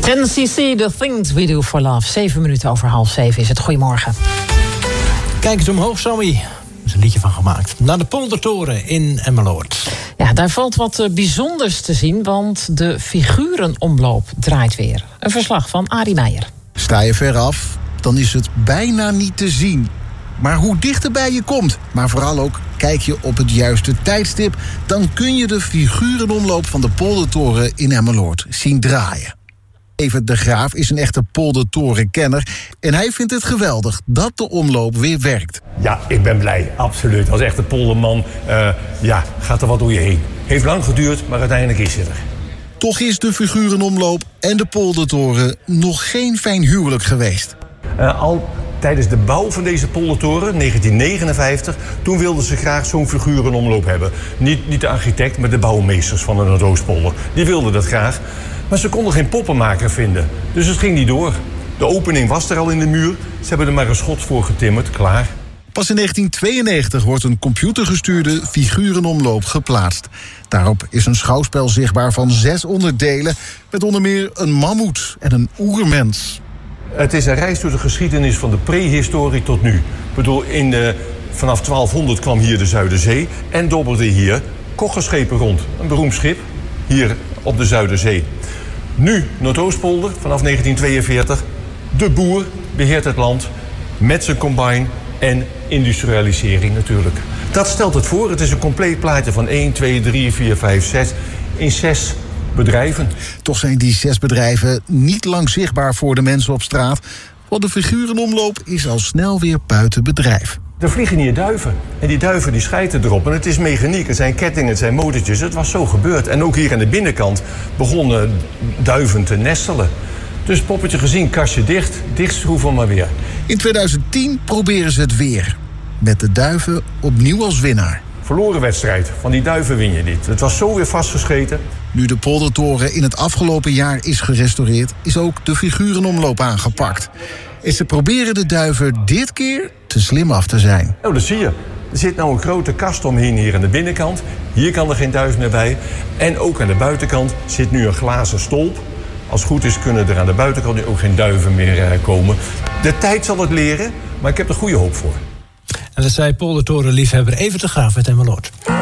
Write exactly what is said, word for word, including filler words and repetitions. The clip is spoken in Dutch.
ten C C, The Things We Do For Love. Zeven minuten over half zeven is het. Goedemorgen. Kijk eens omhoog, Sammy. Er is een liedje van gemaakt. Naar de Poldertoren in Emmeloord. Ja, daar valt wat uh, bijzonders te zien, want de figurenomloop draait weer. Een verslag van Arie Meijer. Sta je ver af, dan is het bijna niet te zien. Maar hoe dichterbij je komt, maar vooral ook kijk je op het juiste tijdstip, dan kun je de figurenomloop van de Poldertoren in Emmeloord zien draaien. Evert de Graaf is een echte Poldertorenkenner en hij vindt het geweldig dat de omloop weer werkt. Ja, ik ben blij, absoluut. Als echte polderman, uh, ja, gaat er wat door je heen. Heeft lang geduurd, maar uiteindelijk is het er. Toch is de figurenomloop en de Poldertoren nog geen fijn huwelijk geweest. Uh, al tijdens de bouw van deze poldertoren, negentien negenenvijftig... toen wilden ze graag zo'n figurenomloop hebben. Niet, niet de architect, maar de bouwmeesters van de Noordoostpolder. Die wilden dat graag, maar ze konden geen poppenmaker vinden. Dus het ging niet door. De opening was er al in de muur. Ze hebben er maar een schot voor getimmerd, klaar. Pas in negentien tweeënnegentig wordt een computergestuurde figurenomloop geplaatst. Daarop is een schouwspel zichtbaar van zes onderdelen, met onder meer een mammoet en een oermens. Het is een reis door de geschiedenis van de prehistorie tot nu. Ik bedoel, in de, vanaf twaalfhonderd kwam hier de Zuiderzee en dobberde hier koggerschepen rond. Een beroemd schip, hier op de Zuiderzee. Nu Noordoostpolder, vanaf negentien tweeënveertig. De boer beheert het land met zijn combine en industrialisering natuurlijk. Dat stelt het voor. Het is een compleet plaatje van één, twee, drie, vier, vijf, zes in zes bedrijven. Toch zijn die zes bedrijven niet lang zichtbaar voor de mensen op straat, want de figurenomloop is al snel weer buiten bedrijf. Er vliegen hier duiven. En die duiven die schijten erop. En het is mechaniek, het zijn kettingen, het zijn motortjes. Het was zo gebeurd. En ook hier aan de binnenkant begonnen duiven te nestelen. Dus poppetje gezien, kastje dicht, dichtschroeven maar weer. In tweeduizend tien proberen ze het weer. Met de duiven opnieuw als winnaar. Verloren wedstrijd. Van die duiven win je niet. Het was zo weer vastgescheten. Nu de Poldertoren in het afgelopen jaar is gerestaureerd, is ook de figurenomloop aangepakt. En ze proberen de duiven dit keer te slim af te zijn. Oh, dat zie je. Er zit nou een grote kast omheen hier aan de binnenkant. Hier kan er geen duif meer bij. En ook aan de buitenkant zit nu een glazen stolp. Als het goed is kunnen er aan de buitenkant nu ook geen duiven meer uh, komen. De tijd zal het leren, maar ik heb er goede hoop voor. En dat zei Poldertorenliefhebber Evert de Graaf uit Emmeloord.